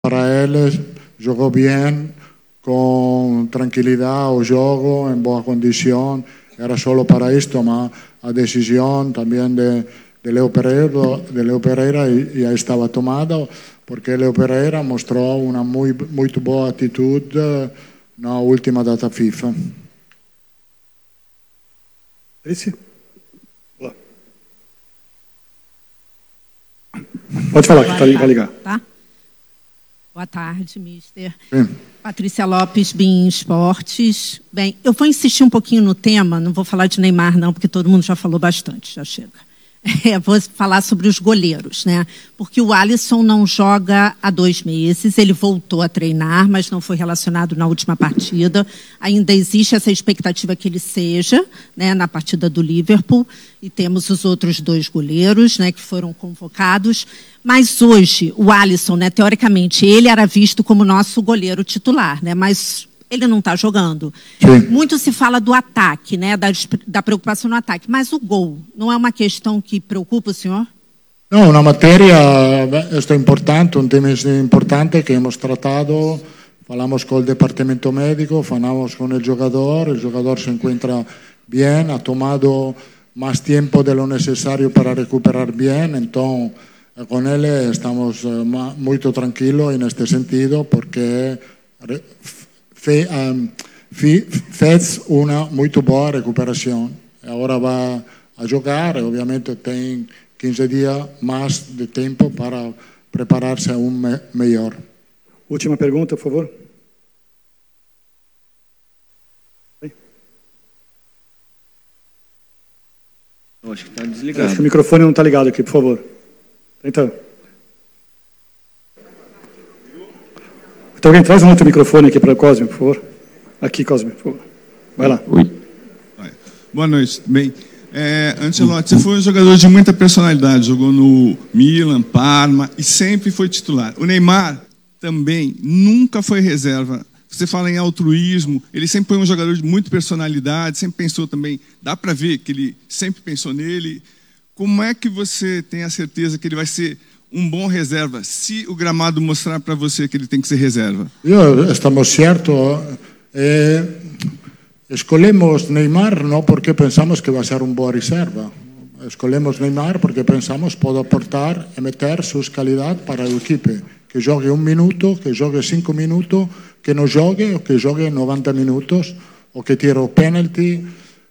para ele, jogou bem, com tranquilidade o jogo, em boa condição. Era só para isto, mas a decisão também de Leo Pereira já estava tomada, porque Leo Pereira mostrou uma muito boa atitude na última data FIFA. Pode falar, que vai ligar. Tá? Boa tarde, mister. Sim. Patrícia Lopes, BIM Esportes. Bem, eu vou insistir um pouquinho no tema, não vou falar de Neymar não, porque todo mundo já falou bastante, já chega. Vou falar sobre os goleiros, né? Porque o Alisson não joga há 2 meses, ele voltou a treinar, mas não foi relacionado na última partida. Ainda existe essa expectativa que ele seja, né, na partida do Liverpool, e temos os outros 2 goleiros, né, que foram convocados. Mas hoje, o Alisson, né, teoricamente, ele era visto como nosso goleiro titular, né, mas ele não está jogando. Sim. Muito se fala do ataque, né, da preocupação no ataque, mas o gol não é uma questão que preocupa o senhor? Não, uma matéria, isto é importante, um tema importante que hemos tratado, falamos com o departamento médico, falamos com o jogador se encuentra bem, ha tomado mais tempo de lo necessário para recuperar bem, então com ele estamos muito tranquilos neste sentido, porque fez uma muito boa recuperação. Agora vai a jogar, obviamente tem 15 dias mais de tempo para preparar-se melhor. Última pergunta, por favor. Eu acho que está desligado. Acho que o microfone não está ligado aqui, por favor. Então, alguém traz um outro microfone aqui para o Cosme, por favor. Aqui, Cosme, por favor. Vai lá. Oi. Boa noite, tudo bem? Ancelotti, você foi um jogador de muita personalidade, jogou no Milan, Parma e sempre foi titular. O Neymar também nunca foi reserva. Você fala em altruísmo, ele sempre foi um jogador de muita personalidade, sempre pensou também, dá para ver que ele sempre pensou nele. Como é que você tem a certeza que ele vai ser um bom reserva, se o gramado mostrar para você que ele tem que ser reserva? Estamos certos. Escolhemos Neymar não porque pensamos que vai ser uma boa reserva. Escolhemos Neymar porque pensamos que pode aportar e meter suas qualidades para a equipe. Que jogue 1 minuto, que jogue 5 minutos, que não jogue, ou que jogue 90 minutos, ou que tire o pênalti.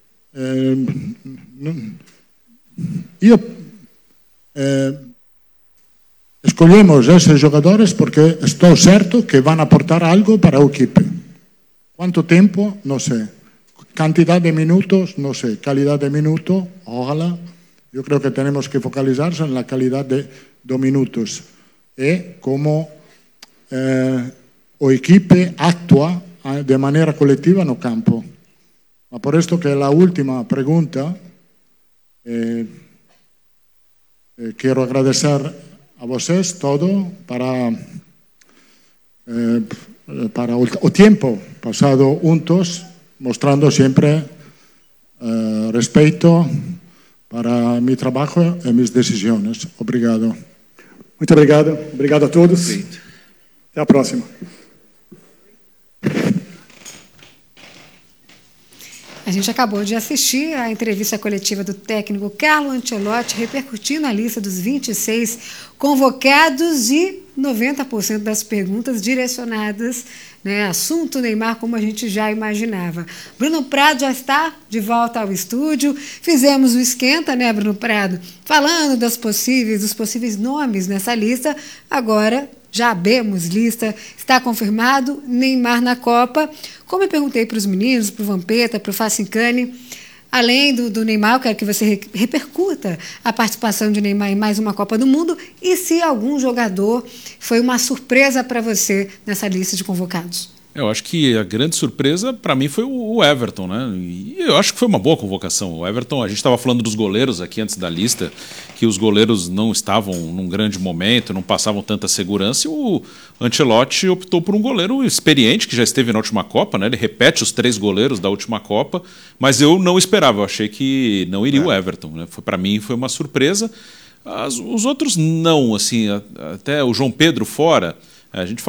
Escolhemos esses jogadores porque estou certo que vão aportar algo para a equipe. Quanto tempo? Não sei. Quantidade de minutos? Não sei. Qualidade de minutos? Ojalá. Eu creio que temos que focalizar-se na qualidade de minutos e como a equipe atua de maneira coletiva no campo. Mas por isto que é a última pergunta, quero agradecer a vocês todo para o tempo passado juntos, mostrando sempre respeito para meu trabalho e minhas decisões. Obrigado. Muito obrigado. Obrigado a todos. Perfeito. Até a próxima. A gente acabou de assistir a entrevista coletiva do técnico Carlo Ancelotti, repercutindo a lista dos 26 convocados e 90% das perguntas direcionadas, né, assunto Neymar, como a gente já imaginava. Bruno Prado já está de volta ao estúdio. Fizemos o esquenta, né, Bruno Prado? Falando dos possíveis nomes nessa lista. Agora já abemos lista, está confirmado Neymar na Copa. Como eu perguntei para os meninos, para o Vampeta, para o Facincani, além do Neymar, eu quero que você repercuta a participação de Neymar em mais uma Copa do Mundo e se algum jogador foi uma surpresa para você nessa lista de convocados. Eu acho que a grande surpresa para mim foi o Everton, né? E eu acho que foi uma boa convocação. O Everton, a gente estava falando dos goleiros aqui antes da lista, que os goleiros não estavam num grande momento, não passavam tanta segurança, e o Ancelotti optou por um goleiro experiente, que já esteve na última Copa, né? Ele repete os 3 goleiros da última Copa, mas eu não esperava, eu achei que não iria o Everton, né? Para mim foi uma surpresa. Os outros não, assim, até o João Pedro fora. A gente